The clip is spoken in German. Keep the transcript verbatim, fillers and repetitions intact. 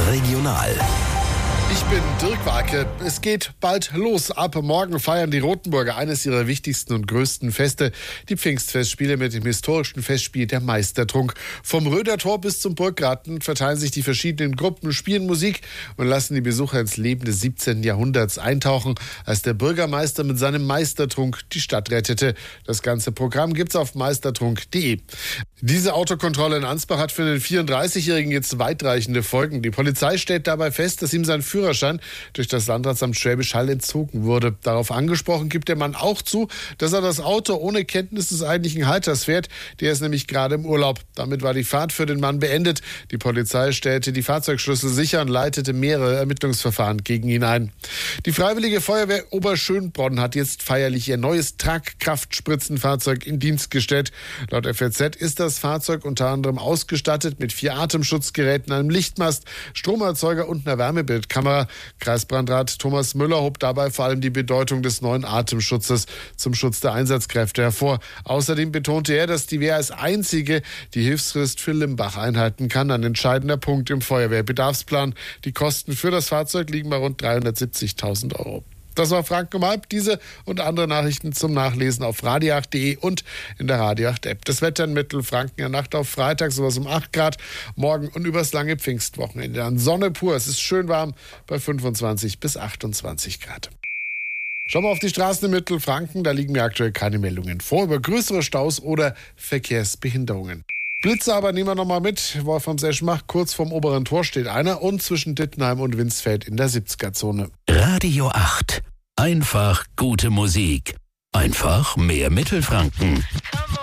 Regional. Ich bin Dirk Warke. Es geht bald los. Ab morgen feiern die Rothenburger eines ihrer wichtigsten und größten Feste, die Pfingstfestspiele mit dem historischen Festspiel der Meistertrunk. Vom Rödertor bis zum Burggarten verteilen sich die verschiedenen Gruppen, spielen Musik und lassen die Besucher ins Leben des siebzehnten Jahrhunderts eintauchen, als der Bürgermeister mit seinem Meistertrunk die Stadt rettete. Das ganze Programm gibt's auf meistertrunk punkt de. Diese Autokontrolle in Ansbach hat für den vierunddreißigjährigen jetzt weitreichende Folgen. Die Polizei stellt dabei fest, dass ihm sein Führerschein durch das Landratsamt Schwäbisch Hall entzogen wurde. Darauf angesprochen gibt der Mann auch zu, dass er das Auto ohne Kenntnis des eigentlichen Halters fährt. Der ist nämlich gerade im Urlaub. Damit war die Fahrt für den Mann beendet. Die Polizei stellte die Fahrzeugschlüssel sicher und leitete mehrere Ermittlungsverfahren gegen ihn ein. Die Freiwillige Feuerwehr Oberschönbronn hat jetzt feierlich ihr neues Tragkraftspritzenfahrzeug in Dienst gestellt. Laut F A Z ist das Fahrzeug unter anderem ausgestattet mit vier Atemschutzgeräten, einem Lichtmast, Stromerzeuger und einer Wärmebildkamera. Kreisbrandrat Thomas Müller hob dabei vor allem die Bedeutung des neuen Atemschutzes zum Schutz der Einsatzkräfte hervor. Außerdem betonte er, dass die Wehr als einzige die Hilfsfrist für Limbach einhalten kann. Ein entscheidender Punkt im Feuerwehrbedarfsplan. Die Kosten für das Fahrzeug liegen bei rund dreihundertsiebzigtausend Euro. Das war Franken um halb. Diese und andere Nachrichten zum Nachlesen auf radio acht punkt de und in der Radio acht App. Das Wetter in Mittelfranken in der Nacht auf Freitag sowas um acht Grad. Morgen und übers lange Pfingstwochenende dann Sonne pur. Es ist schön warm bei fünfundzwanzig bis achtundzwanzig Grad. Schauen wir auf die Straßen in Mittelfranken. Da liegen mir aktuell keine Meldungen vor über größere Staus oder Verkehrsbehinderungen. Blitze aber nehmen wir noch mal mit. Wolfram Seschmach, kurz vorm oberen Tor steht einer und zwischen Dittenheim und Winsfeld in der siebziger-Zone. Radio acht. Einfach gute Musik. Einfach mehr Mittelfranken.